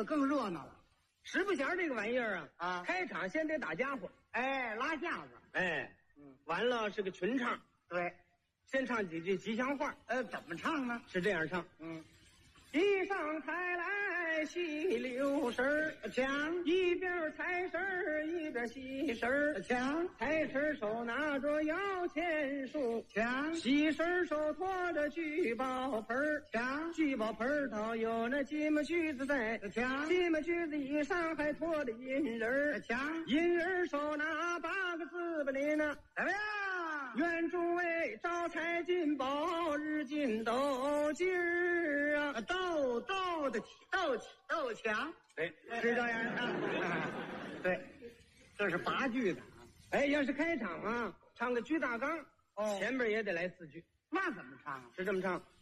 可更热闹了。 十不弦这个玩意儿啊， 开场先得打家伙， 哎，拉架子， 完了是个群唱， 对， 先唱几句吉祥话， 怎么唱呢？ 是这样唱，一上台来戏溜神儿， 抢一边财神儿一边喜神儿， 抢财神手拿着摇钱树， 抢喜神手托着聚宝盆儿， 抢聚宝盆儿头有那金木须子在， 抢金木须子以上还托着银人儿， 抢银人手拿8个字吧您呢？ 怎么样？ 愿诸位招财进宝，日进斗金儿啊！ 斗抢， 对， 是这样唱。对，这是8句的啊。 哎，要是开场唱个居大纲，前面也得来4句。 那怎么唱啊？ 是这么唱：